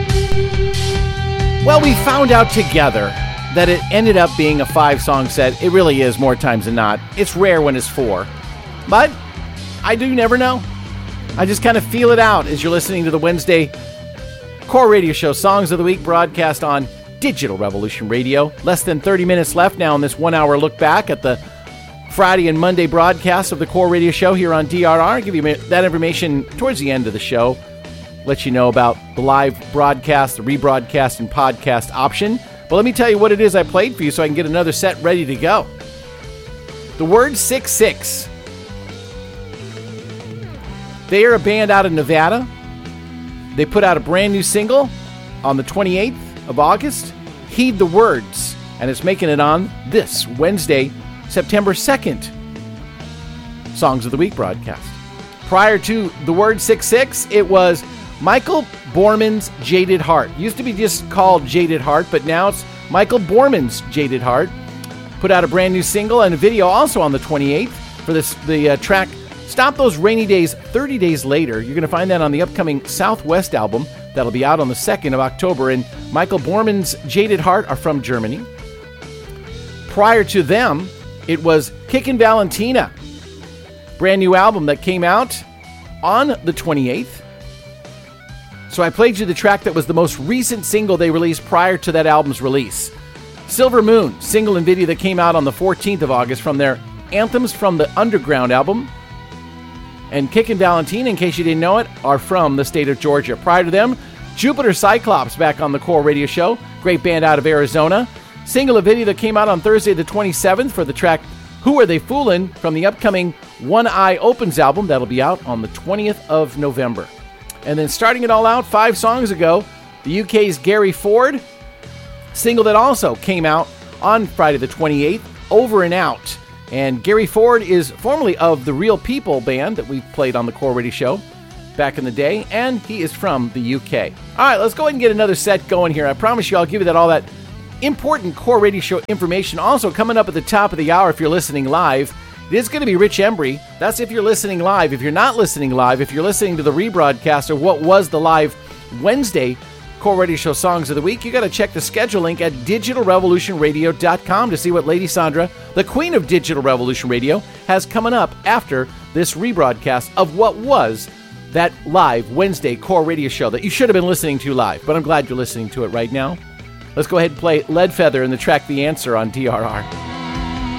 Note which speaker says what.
Speaker 1: Well, we found out together that it ended up being a 5-song set. It really is more times than not. It's rare when it's 4. But I do never know. I just kind of feel it out as you're listening to the Wednesday Core Radio Show Songs of the Week broadcast on Digital Revolution Radio. Less than 30 minutes left now in this 1-hour look back at the Friday and Monday broadcasts of the Core Radio Show here on DRR. I'll give you that information towards the end of the show. Let you know about the live broadcast, the rebroadcast, and podcast option. But let me tell you what it is I played for you so I can get another set ready to go. The Word 66. They are a band out of Nevada. They put out a brand new single on the 28th of August, Heed the Words, and it's making it on this Wednesday, September 2nd, Songs of the Week broadcast. Prior to The Word 66, it was Michael Borman's Jaded Heart. Used to be just called Jaded Heart, but now it's Michael Borman's Jaded Heart. Put out a brand new single and a video also on the 28th for the track Stop Those Rainy Days 30 Days Later. You're going to find that on the upcoming Southwest album that'll be out on the 2nd of October. And Michael Borman's Jaded Heart are from Germany. Prior to them, it was Kickin' Valentina. Brand new album that came out on the 28th. So I played you the track that was the most recent single they released prior to that album's release. Silver Moon, single and video that came out on the 14th of August from their Anthems from the Underground album. And Kickin' Valentina, in case you didn't know it, are from the state of Georgia. Prior to them, Jupiter Cyclops back on the Core Radio Show. Great band out of Arizona. Single and video that came out on Thursday the 27th for the track Who Are They Foolin' from the upcoming One Eye Opens album that'll be out on the 20th of November. And then starting it all out 5 songs ago, the UK's Gary Ford, single that also came out on Friday the 28th, Over and Out. And Gary Ford is formerly of the Real People band that we played on the Core Radio Show back in the day, and he is from the UK. All right, let's go ahead and get another set going here. I promise you I'll give you all that important Core Radio Show information. Also coming up at the top of the hour if you're listening live, it is going to be Rich Embry. That's if you're listening live. If you're not listening live, if you're listening to the rebroadcast of what was the live Wednesday Core Radio Show Songs of the Week, you got to check the schedule link at digitalrevolutionradio.com to see what Lady Sandra, the queen of Digital Revolution Radio, has coming up after this rebroadcast of what was that live Wednesday Core Radio Show that you should have been listening to live. But I'm glad you're listening to it right now. Let's go ahead and play Leadfeather and the track The Answer on DRR.